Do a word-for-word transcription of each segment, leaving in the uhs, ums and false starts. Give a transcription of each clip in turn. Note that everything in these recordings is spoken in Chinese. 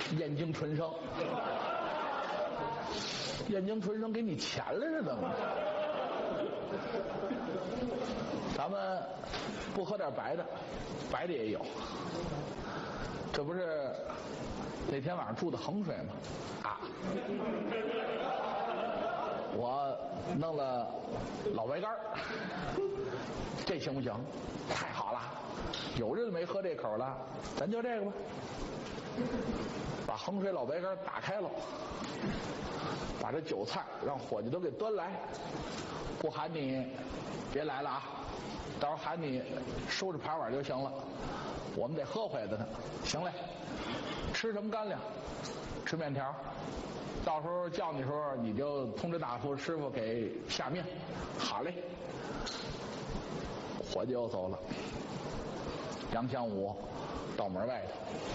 燕京纯生，燕京纯生给你钱了是怎么？咱们不喝点白的，白的也有。这不是那天晚上住的衡水吗？啊，我弄了老白干，这行不行？太好了，有日子没喝这口了，咱就这个吧。把衡水老白干打开了，把这酒菜让伙计都给端来，不喊你别来了啊，到时候喊你收拾盘碗就行了，我们得喝回来的呢。行嘞，吃什么干粮？吃面条，到时候叫你的时候你就通知大夫师傅给下面。好嘞。伙计又走了，杨香武到门外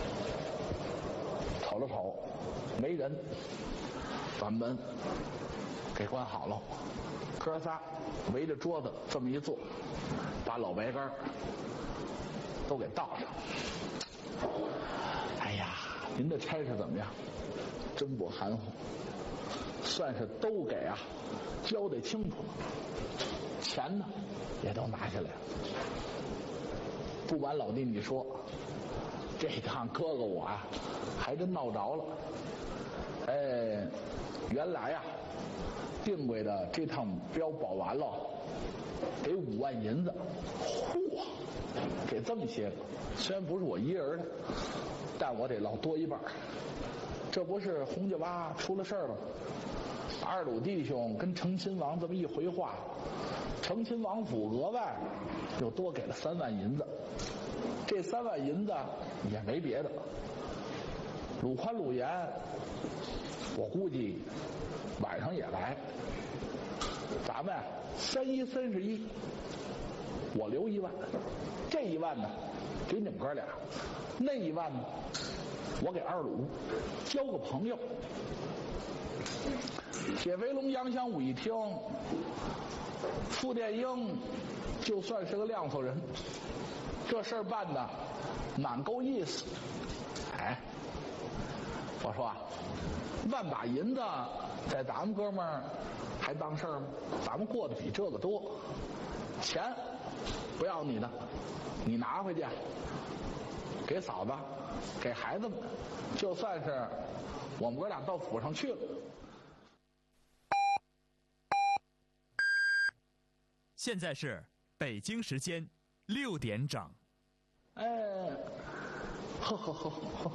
头瞅了瞅，没人，把门给关好了。哥仨围着桌子这么一坐，把老白干都给倒上。哎呀，您的差事怎么样？真不含糊，算是都给啊交代清楚了，钱呢也都拿下来了。不瞒老弟你说，这趟哥哥我啊还真闹着了。哎，原来呀定规的这趟镖保完了给五万银子，嚯，给这么些个，虽然不是我一人的，但我得捞多一半。这不是洪家洼出了事儿了吗？二鲁弟兄跟成亲王这么一回话，成亲王府额外又多给了三万银子。这三万银子也没别的，鲁宽鲁严我估计晚上也来，咱们三一三十一，我留一万，这一万呢给你们哥俩，那一万呢我给二鲁，交个朋友。铁飞龙杨香武一听，傅殿英就算是个亮头人，这事儿办的蛮够意思。哎，我说啊，万把银子在咱们哥们儿还当事儿吗？咱们过得比这个多，钱不要你的，你拿回去给嫂子给孩子们，就算是我们哥俩到府上去了。 现在是北京时间六点整。 哎，呵呵呵呵，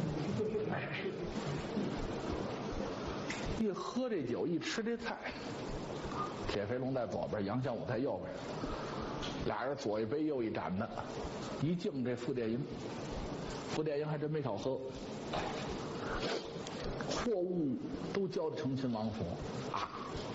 一喝这酒，一吃这菜，铁飞龙在左边，杨香武在右边，俩人左一杯右一盏的，一敬这傅殿英。傅殿英还真没少喝，货物都交到成亲王府啊，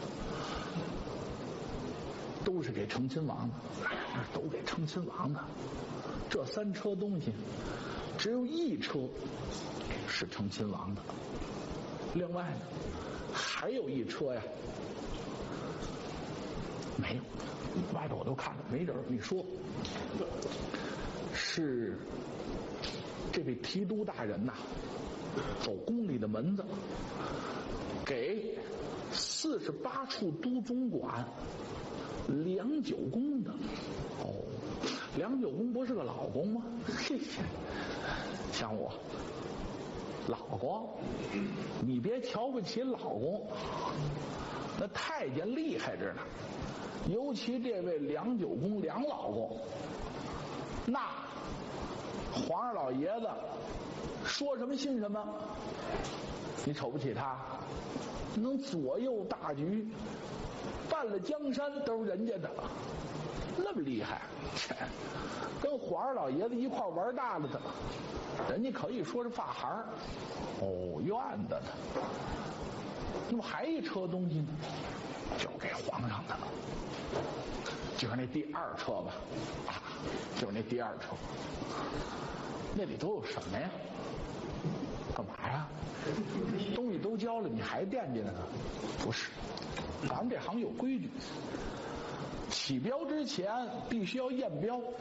都是给成亲王的，都给成亲王的。这三车东西，只有一车是成亲王的，另外呢，还有一车呀，没有，外头我都看了，没人。你说，是这位提督大人呐，走宫里的门子，给四十八处都总管梁九公的。哦，梁九公不是个老公吗？嘿，像我老公，你别瞧不起老公，那太监厉害着呢。尤其这位梁九公梁老公，那皇上老爷子说什么信什么，你瞅不起他，能左右大局，办了江山都是人家的，那么厉害，跟皇上老爷子一块玩大了的，人家可以说是发孩儿，哦，院子的。那么还一车东西呢，就给皇上的了，就是那第二车吧，啊，就是那第二车，那里都有什么呀？干嘛呀？东西都交了，你还惦记着呢？不是，咱们这行有规矩，起标之前必须要验标。